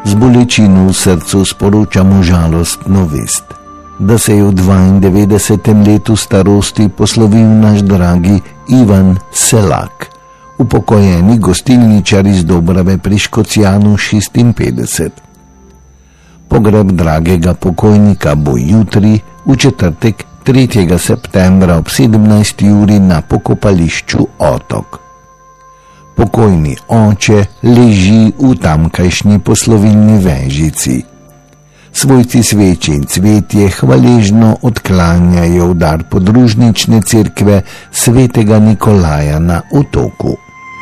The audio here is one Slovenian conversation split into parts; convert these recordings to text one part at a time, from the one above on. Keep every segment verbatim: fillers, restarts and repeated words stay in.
Z bolečino v srcu sporočamo žalostno vest, da se je v dvaindevetdesetem letu starosti poslovil naš dragi Ivan Selak, upokojeni gostilničar iz Dobrave pri Škocjanu šestinpetdeset. Pogreb dragega pokojnika bo jutri, v četrtek tretjega septembra ob sedemnajsti uri na pokopališču Otok. Pokojni oče leži v tamkajšnji poslovilni vežici. Svojci sveče in cvetje hvaležno odklanjajo v dar podružnične cerkve svetega Nikolaja na Otoku.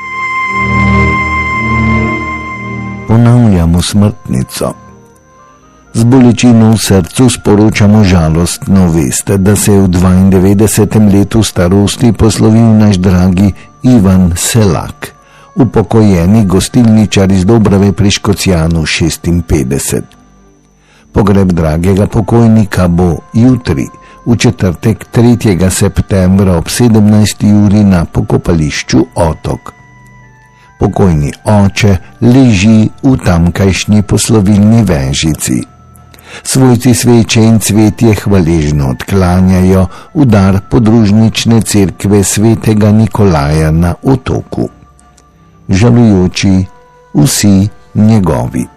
Ponavljamo smrtnico. Z bolečino v srcu sporočamo žalostno vest, da se je v dvaindevetdesetem letu starosti poslovil naš dragi Ivan Selak, upokojeni gostilničar iz Dobrave pri Škocjanu šestinpetdeset. Pogreb dragega pokojnika bo jutri, v četrtek tretjega septembra ob sedemnajsti uri na pokopališču Otok. Pokojni oče leži v tamkajšnji poslovilni vežici. Svojci sveče in cvetje hvaležno odklanjajo v dar podružnične cerkve svetega Nikolaja na Otoku. Žalujoči vsi njegovi.